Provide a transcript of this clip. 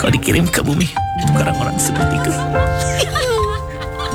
Kau dikirim ke bumi untuk orang-orang seperti kau.